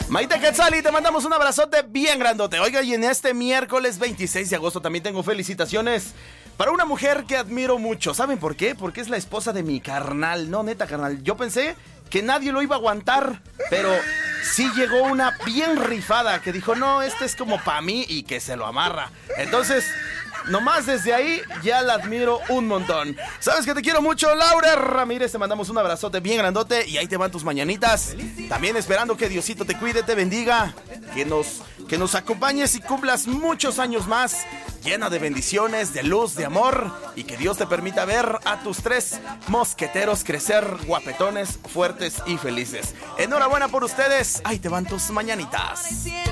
Maite Quetzali, te mandamos un abrazote bien grandote. Oiga, y en este miércoles 26 de agosto también tengo felicitaciones para una mujer que admiro mucho. ¿Saben por qué? Porque es la esposa de mi carnal. No, neta, carnal. Yo pensé que nadie lo iba a aguantar, pero sí llegó una bien rifada que dijo, no, este es como para mí, y que se lo amarra. Entonces, nomás desde ahí ya la admiro un montón. ¿Sabes que te quiero mucho, Laura Ramírez? Te mandamos un abrazote bien grandote y ahí te van tus mañanitas. También esperando que Diosito te cuide, te bendiga, que nos acompañes y cumplas muchos años más, llena de bendiciones, de luz, de amor, y que Dios te permita ver a tus 3 mosqueteros crecer guapetones, fuertes y felices. Enhorabuena por ustedes. Ahí te van tus mañanitas.